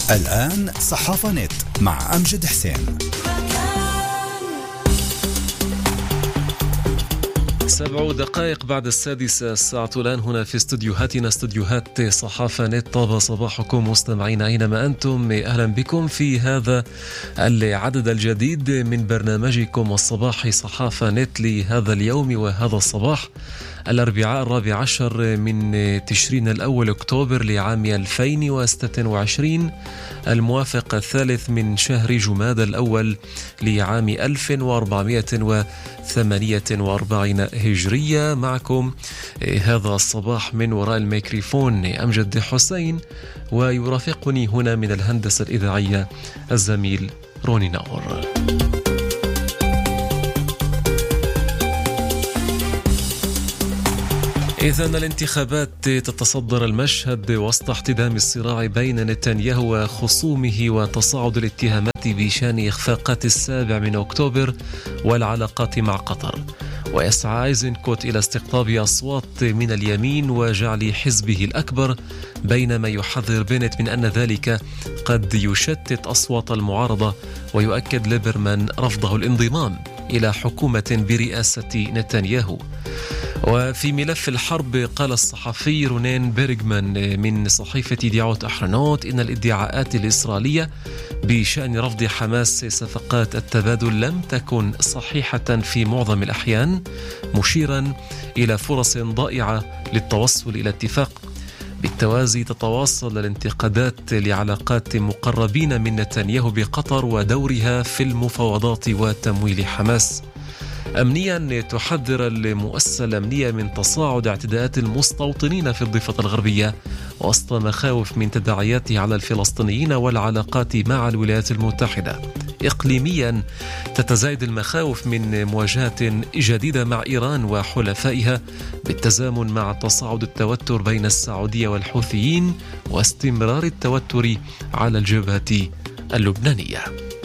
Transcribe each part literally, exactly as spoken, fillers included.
الآن صحافة نت مع أمجد حسين. سبع دقائق بعد السادسة الساعة الآن هنا في استوديوهاتنا استوديوهات صحافة نت. طاب صباحكم مستمعين أينما أنتم، أهلا بكم في هذا العدد الجديد من برنامجكم الصباحي صحافة نت لهذا اليوم وهذا الصباح الأربعاء الرابع عشر من تشرين الأول أكتوبر لعام ألفين وستة وعشرين، الموافق الثالث من شهر جماد الأول لعام ألف وأربعمائة وثمانية وأربعين هجرية. معكم هذا الصباح من وراء الميكروفون أمجد حسين، ويرافقني هنا من الهندسة الإذاعية الزميل روني ناور. إذن الانتخابات تتصدر المشهد وسط احتدام الصراع بين نتنياهو وخصومه وتصاعد الاتهامات بشأن إخفاقات السابع من أكتوبر والعلاقات مع قطر. ويسعى ايزنكوت إلى استقطاب أصوات من اليمين وجعل حزبه الأكبر، بينما يحذر بنت من أن ذلك قد يشتت أصوات المعارضة. ويؤكد ليبرمان رفضه الانضمام إلى حكومة برئاسة نتنياهو. وفي ملف الحرب قال الصحفي رونين بيرغمان من صحيفة دعوة أحرنوت إن الادعاءات الإسرائيلية بشأن رفض حماس صفقات التبادل لم تكن صحيحة في معظم الأحيان، مشيرا إلى فرص ضائعة للتوصل إلى اتفاق. بالتوازي تتواصل الانتقادات لعلاقات مقربين من نتنياهو بقطر ودورها في المفاوضات وتمويل حماس. أمنيا تحذر المؤسسة الأمنية من تصاعد اعتداءات المستوطنين في الضفة الغربية وسط مخاوف من تداعياتها على الفلسطينيين والعلاقات مع الولايات المتحدة. إقليميا تتزايد المخاوف من مواجهة جديدة مع إيران وحلفائها بالتزامن مع تصاعد التوتر بين السعودية والحوثيين واستمرار التوتر على الجبهة اللبنانية.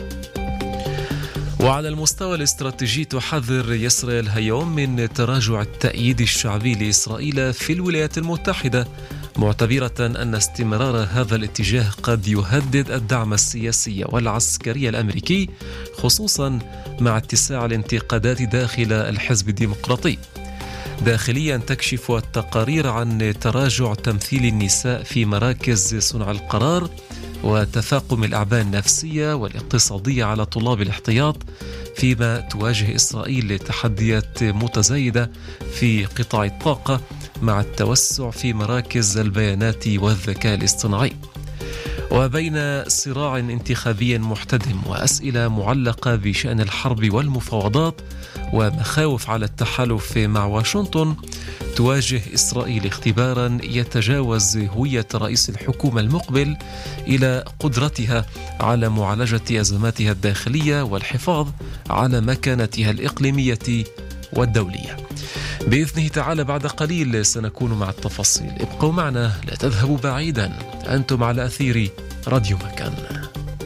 وعلى المستوى الاستراتيجي تحذر إسرائيل هيوم من تراجع التأييد الشعبي لإسرائيل في الولايات المتحدة، معتبرة أن استمرار هذا الاتجاه قد يهدد الدعم السياسي والعسكري الأمريكي، خصوصا مع اتساع الانتقادات داخل الحزب الديمقراطي. داخليا تكشف التقارير عن تراجع تمثيل النساء في مراكز صنع القرار وتفاقم الأعباء النفسية والاقتصادية على طلاب الاحتياط، فيما تواجه إسرائيل تحديات متزايدة في قطاع الطاقة مع التوسع في مراكز البيانات والذكاء الاصطناعي. وبين صراع انتخابي محتدم وأسئلة معلقة بشأن الحرب والمفاوضات ومخاوف على التحالف مع واشنطن، تواجه إسرائيل اختبارا يتجاوز هوية رئيس الحكومة المقبل إلى قدرتها على معالجة أزماتها الداخلية والحفاظ على مكانتها الإقليمية والدولية. بإذنه تعالى بعد قليل سنكون مع التفاصيل. ابقوا معنا، لا تذهبوا بعيدا، أنتم على أثير راديو مكان.